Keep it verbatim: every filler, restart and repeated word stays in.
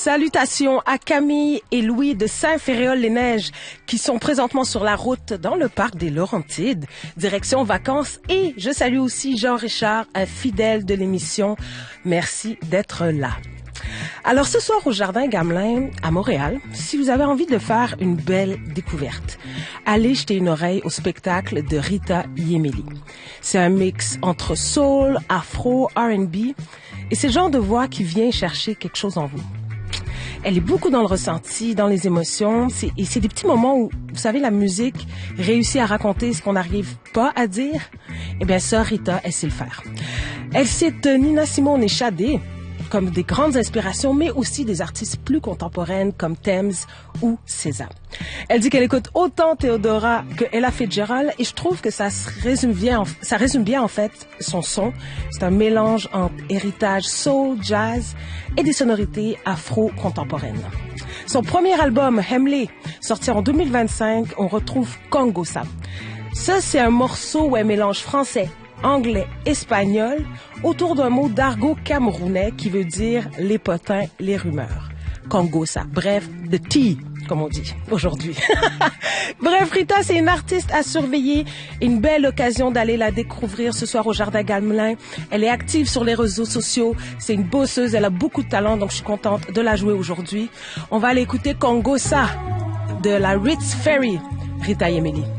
Salutations à Camille et Louis de Saint-Féréol-les-Neiges qui sont présentement sur la route dans le parc des Laurentides, direction vacances. Et je salue aussi Jean-Richard, un fidèle de l'émission. Merci d'être là. Alors ce soir au Jardin Gamelin à Montréal, si vous avez envie de faire une belle découverte, allez jeter une oreille au spectacle de Rita Yemeli. C'est un mix entre soul, afro, R and B et c'est le genre de voix qui vient chercher quelque chose en vous. Elle est beaucoup dans le ressenti, dans les émotions. C'est, et c'est des petits moments où, vous savez, la musique réussit à raconter ce qu'on n'arrive pas à dire. Eh bien, ça, Rita, elle sait le faire. Elle cite Nina Simone et Sade comme des grandes inspirations, mais aussi des artistes plus contemporaines comme Thames ou César. Elle dit qu'elle écoute autant Theodora que Ella Fitzgerald et je trouve que ça se résume bien, ça résume bien en fait son son. C'est un mélange entre héritage soul, jazz et des sonorités afro-contemporaines. Son premier album, Hemley, sorti en deux mille vingt-cinq, on retrouve Kongosa. Ça, c'est un morceau où elle mélange français, anglais, espagnol, autour d'un mot d'argot camerounais qui veut dire les potins, les rumeurs. Kongosa, bref, the tea, comme on dit aujourd'hui. Bref, Rita, c'est une artiste à surveiller. Une belle occasion d'aller la découvrir ce soir au Jardin Gamelin. Elle est active sur les réseaux sociaux. C'est une bosseuse, elle a beaucoup de talent, donc je suis contente de la jouer aujourd'hui. On va aller écouter Kongosa de la Ritz Ferry, Rita Yemeli.